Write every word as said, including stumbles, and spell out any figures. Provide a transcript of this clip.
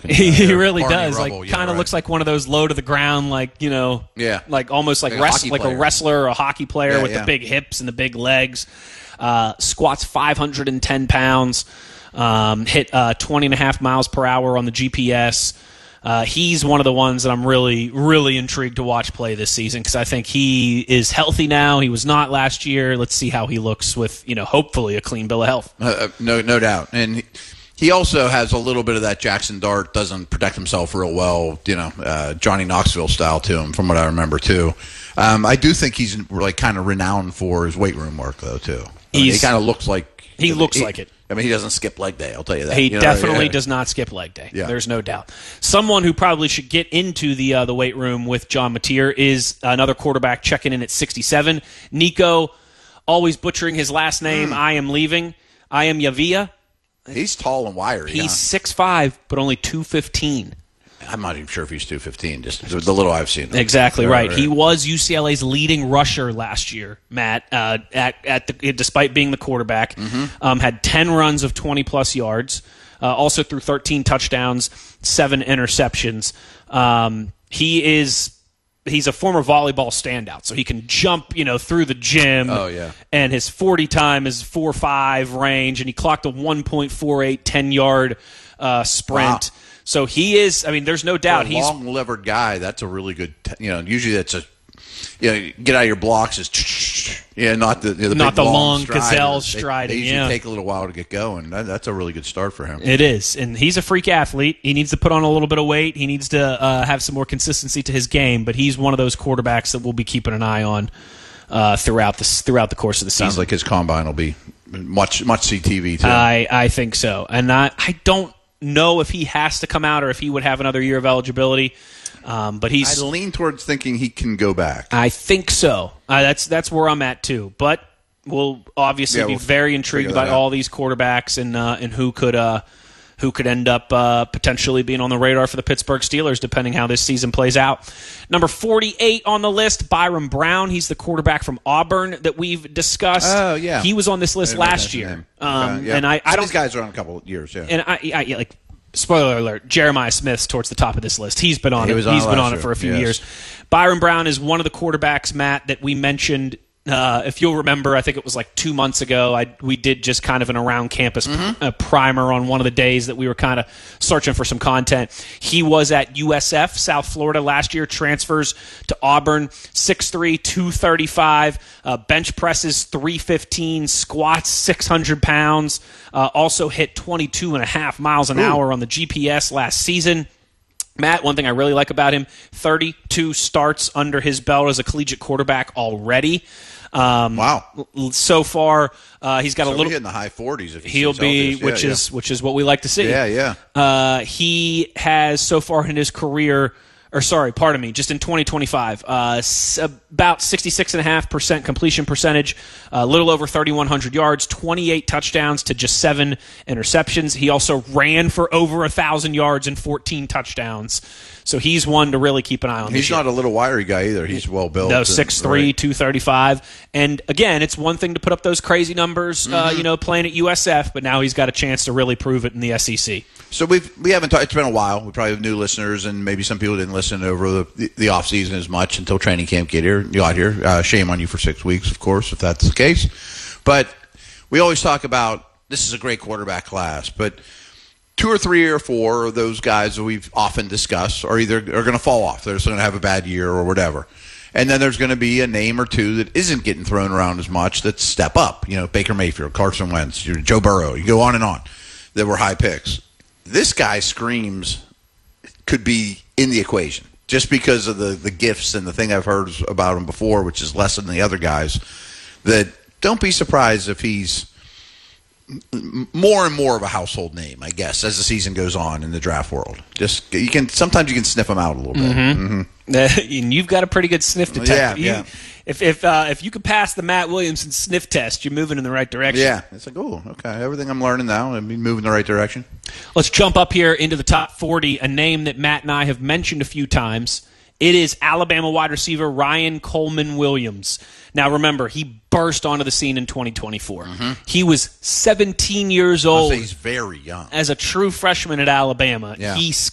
looking. He, guy. he really Barney does. Rubble, Like, yeah, kind of right. looks like one of those low to the ground, like you know, Yeah. like almost like Like a rest, hockey like a player. wrestler or a hockey player Yeah, with yeah. the big hips and the big legs. Uh, squats five hundred ten pounds. Um, hit uh, twenty and a half miles per hour on the G P S. Uh, he's one of the ones that I'm really, really intrigued to watch play this season because I think he is healthy now. He was not last year. Let's see how he looks with, you know, hopefully a clean bill of health. Uh, no, no doubt. And he, he also has a little bit of that Jackson Dart, doesn't protect himself real well, you know, uh, Johnny Knoxville style to him, from what I remember, too. Um, I do think he's, like, kind of renowned for his weight room work, though, too. I mean, he kind of looks like... He looks he, like it. I mean, he doesn't skip leg day, I'll tell you that. He you know, definitely yeah. does not skip leg day. Yeah. There's no doubt. Someone who probably should get into the uh, the weight room with John Mateer is another quarterback checking in at sixty-seven. Nico, always butchering his last name. Mm. I am leaving. I am Yavia. He's tall and wiry. He's huh? six five, but only two fifteen. I'm not even sure if he's two fifteen, just the little I've seen. Exactly right. right. He was U C L A's leading rusher last year, Matt, uh, at, at the, despite being the quarterback. Mm-hmm. Um, had ten runs of twenty-plus yards. Uh, also threw thirteen touchdowns, seven interceptions. Um, he is... He's a former volleyball standout, so he can jump, you know, through the gym. Oh, yeah. And his forty time is four five range, and he clocked a one point four eight ten-yard uh, sprint. Wow. So he is, I mean, there's no doubt. For a he's long-livered guy, that's a really good, t- you know, usually that's a, you know, get out of your blocks is, yeah, not the, you know, the Not big, the long, long strider. gazelle They- striding, They usually yeah. take a little while to get going. That, that's a really good start for him. It is, and he's a freak athlete. He needs to put on a little bit of weight. He needs to uh, have some more consistency to his game, but he's one of those quarterbacks that we'll be keeping an eye on uh, throughout the throughout the course of the season. Sounds like his combine will be much much C T V too. I I think so, and I I don't know if he has to come out or if he would have another year of eligibility. Um, but he's. I lean towards thinking he can go back. I think so. Uh, that's that's where I'm at too. But we'll obviously Yeah, be we'll very intrigued figure that by out. all these quarterbacks and uh, and who could uh, who could end up uh, potentially being on the radar for the Pittsburgh Steelers, depending how this season plays out. Number forty-eight on the list, Byron Brown. He's the quarterback from Auburn that we've discussed. Oh, yeah. He was on this list I didn't last recognize year. his name. Um, Okay, yeah. And I, I Some of don't. these guys are on a couple of years. Yeah. And I, I yeah, like. Spoiler alert, Jeremiah Smith's towards the top of this list. He's been on He it. was on He's it been last on it year, for a few yes. years. Byron Brown is one of the quarterbacks, Matt, that we mentioned. Uh, if you'll remember, I think it was like two months ago, I, we did just kind of an around campus Mm-hmm. pr- uh, primer on one of the days that we were kind of searching for some content. He was at U S F, South Florida last year, transfers to Auburn, six three, two thirty-five, uh, bench presses three fifteen, squats six hundred pounds, uh, also hit twenty-two and a half miles an Ooh. hour on the G P S last season. Matt, one thing I really like about him, thirty-two starts under his belt as a collegiate quarterback already. Um, Wow. l- So far, uh, he's got So a we're little. hitting the high forties. If he He'll stays be, healthy. which Yeah, is which is what we like to see. Yeah, yeah. Uh, he has so far in his career, or sorry, pardon me, just in twenty twenty-five, uh, s- about sixty-six point five percent completion percentage, a little over thirty-one hundred yards, twenty-eight touchdowns to just seven interceptions. He also ran for over one thousand yards and fourteen touchdowns. So he's one to really keep an eye on. He's this year. not a little wiry guy either. He's well built. No, and- six three, right. two thirty-five. And again, it's one thing to put up those crazy numbers, uh, Mm-hmm. you know, playing at U S F, but now he's got a chance to really prove it in the S E C. So we've we haven't talked. It's been a while. We probably have new listeners, and maybe some people didn't listen over the the, the off season as much until training camp get here. You got here. Uh, shame on you for six weeks, of course, if that's the case. But we always talk about this is a great quarterback class, but two or three or four of those guys that we've often discussed are either are going to fall off. They're just going to have a bad year or whatever. And then there's going to be a name or two that isn't getting thrown around as much that step up. You know, Baker Mayfield, Carson Wentz, Joe Burrow. You go on and on. That were high picks. This guy screams could be in the equation just because of the, the gifts and the thing I've heard about him before, which is less than the other guys. That don't be surprised if he's more and more of a household name, I guess, as the season goes on in the draft world. Just you can sometimes you can sniff him out a little bit. Mm-hmm. and you've got a pretty good sniff detector. Yeah, You- yeah. If if uh, if you could pass the Matt Williamson sniff test, you're moving in the right direction. Yeah, it's like, oh, okay. Everything I'm learning now, I'm moving in the right direction. Let's jump up here into the top forty, a name that Matt and I have mentioned a few times. It is Alabama wide receiver Ryan Coleman Williams. Now, remember, he burst onto the scene in twenty twenty-four. Mm-hmm. He was seventeen years I'll old say he's very young. as a true freshman at Alabama. Yeah. He